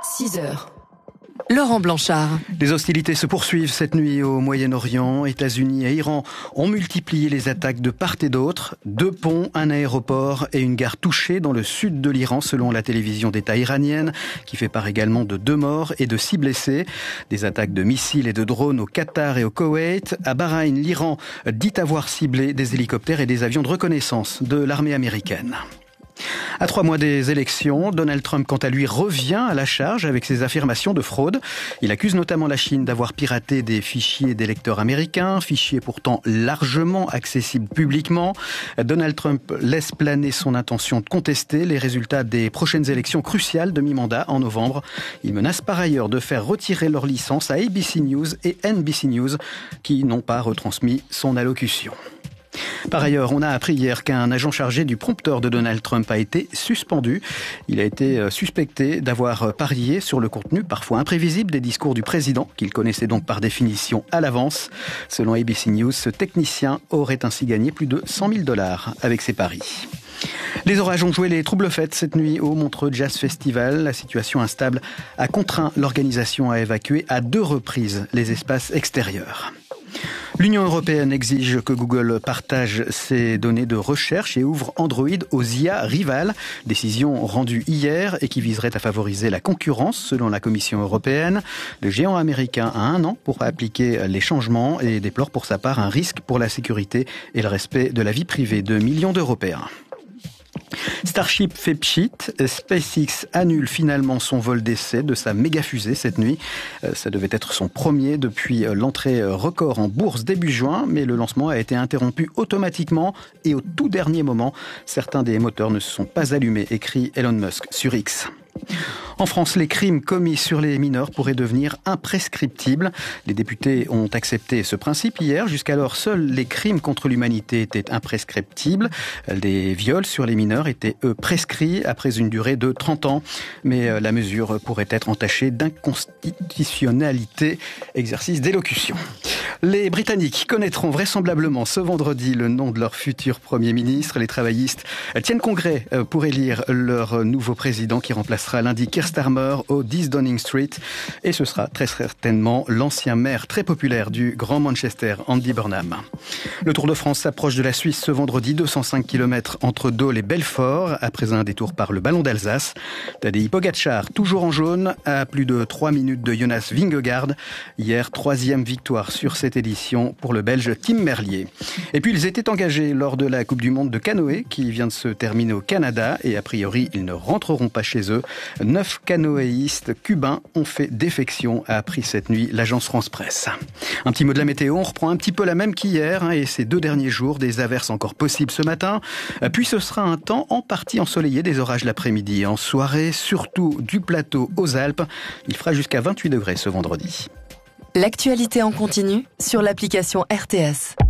6h. Laurent Blanchard. Les hostilités se poursuivent cette nuit au Moyen-Orient. États-Unis et Iran ont multiplié les attaques de part et d'autre. 2 ponts, un aéroport et une gare touchés dans le sud de l'Iran, selon la télévision d'État iranienne, qui fait part également de 2 morts et de 6 blessés. Des attaques de missiles et de drones au Qatar et au Koweït. À Bahreïn, l'Iran dit avoir ciblé des hélicoptères et des avions de reconnaissance de l'armée américaine. À 3 mois des élections, Donald Trump, quant à lui, revient à la charge avec ses affirmations de fraude. Il accuse notamment la Chine d'avoir piraté des fichiers d'électeurs américains, fichiers pourtant largement accessibles publiquement. Donald Trump laisse planer son intention de contester les résultats des prochaines élections cruciales de mi-mandat en novembre. Il menace par ailleurs de faire retirer leur licence à ABC News et NBC News qui n'ont pas retransmis son allocution. Par ailleurs, on a appris hier qu'un agent chargé du prompteur de Donald Trump a été suspendu. Il a été suspecté d'avoir parié sur le contenu parfois imprévisible des discours du président, qu'il connaissait donc par définition à l'avance. Selon ABC News, ce technicien aurait ainsi gagné plus de $100 000 avec ses paris. Les orages ont joué les troubles fêtes cette nuit au Montreux Jazz Festival. La situation instable a contraint l'organisation à évacuer à 2 reprises les espaces extérieurs. L'Union européenne exige que Google partage ses données de recherche et ouvre Android aux IA rivales. Décision rendue hier et qui viserait à favoriser la concurrence selon la Commission européenne. Le géant américain a 1 an pour appliquer les changements et déplore pour sa part un risque pour la sécurité et le respect de la vie privée de millions d'Européens. Starship fait pchit, SpaceX annule finalement son vol d'essai de sa méga-fusée cette nuit. Ça devait être son premier depuis l'entrée record en bourse début juin, mais le lancement a été interrompu automatiquement et au tout dernier moment. Certains des moteurs ne se sont pas allumés, écrit Elon Musk sur X. En France, les crimes commis sur les mineurs pourraient devenir imprescriptibles. Les députés ont accepté ce principe hier. Jusqu'alors, seuls les crimes contre l'humanité étaient imprescriptibles. Les viols sur les mineurs étaient, eux, prescrits après une durée de 30 ans. Mais la mesure pourrait être entachée d'inconstitutionnalité. Exercice d'élocution. Les Britanniques connaîtront vraisemblablement ce vendredi le nom de leur futur Premier ministre. Les travaillistes tiennent congrès pour élire leur nouveau président qui remplacera lundi Keir Starmer au 10 Downing Street. Et ce sera très certainement l'ancien maire très populaire du Grand Manchester, Andy Burnham. Le Tour de France s'approche de la Suisse ce vendredi, 205 km entre Dole et Belfort, après un détour par le Ballon d'Alsace. Tadej Pogačar, toujours en jaune, à plus de 3 minutes de Jonas Vingegaard. Hier, 3e victoire sur cette édition pour le Belge Tim Merlier. Et puis ils étaient engagés lors de la Coupe du Monde de canoë qui vient de se terminer au Canada et a priori ils ne rentreront pas chez eux. 9 canoëistes cubains ont fait défection, a appris cette nuit l'agence France Presse. Un petit mot de la météo, on reprend un petit peu la même qu'hier et ces 2 derniers jours, des averses encore possibles ce matin. Puis ce sera un temps en partie ensoleillé, des orages l'après-midi. En soirée, surtout du plateau aux Alpes, il fera jusqu'à 28 degrés ce vendredi. L'actualité en continu sur l'application RTS.